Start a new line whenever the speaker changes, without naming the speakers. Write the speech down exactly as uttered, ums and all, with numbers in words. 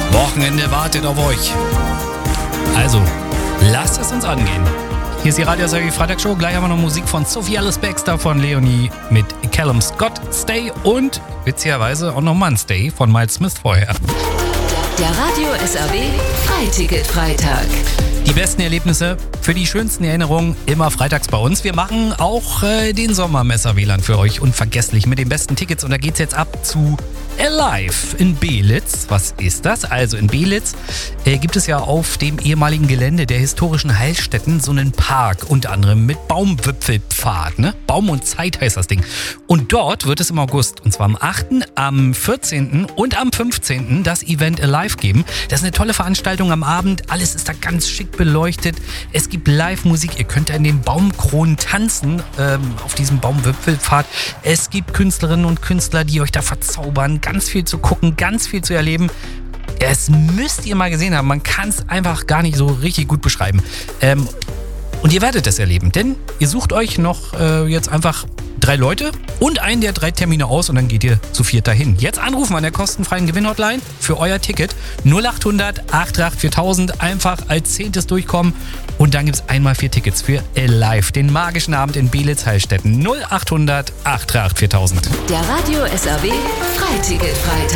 Wochenende wartet auf euch. Also, lasst es uns angehen. Hier ist die Radio Salvi Freitagsshow. Gleich haben wir noch Musik von Sophie Alice Baxter von Leonie mit Callum Scott, Stay und witzigerweise auch nochmal ein Stay von Miles Smith vorher.
Der Radio S R W Freiticket-Freitag.
Die besten Erlebnisse für die schönsten Erinnerungen immer freitags bei uns. Wir machen auch äh, den Sommermesser-W L A N für euch unvergesslich mit den besten Tickets. Und da geht's jetzt ab zu Alive in Belitz. Was ist das? Also in Belitz äh, gibt es ja auf dem ehemaligen Gelände der historischen Heilstätten so einen Park, unter anderem mit Baumwipfelpfad. Ne? Baum und Zeit heißt das Ding. Und dort wird es im August, und zwar am achten, am vierzehnten und am fünfzehnten das Event Alive geben. Das ist eine tolle Veranstaltung am Abend. Alles ist da ganz schick beleuchtet. Es gibt Live-Musik. Ihr könnt in den Baumkronen tanzen, ähm, auf diesem Baumwipfelpfad. Es gibt Künstlerinnen und Künstler, die euch da verzaubern. Ganz viel zu gucken, ganz viel zu erleben. Das müsst ihr mal gesehen haben. Man kann es einfach gar nicht so richtig gut beschreiben. Ähm, und ihr werdet es erleben, denn ihr sucht euch noch äh, jetzt einfach drei Leute und einen der drei Termine aus und dann geht ihr zu viert dahin. Jetzt anrufen an der kostenfreien Gewinnhotline für euer Ticket null acht hundert acht acht viertausend. Einfach als Zehntes durchkommen und dann gibt es einmal vier Tickets für Alive, den magischen Abend in Belitz-Heilstätten. null acht hundert acht acht viertausend.
Der Radio S R W Freiticket-Freitag.